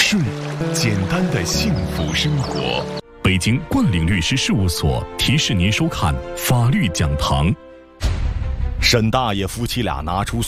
顺，简单的幸福生活。 北京冠岭律师事务所提示您收看法律讲堂。 沈大爷夫妻俩拿出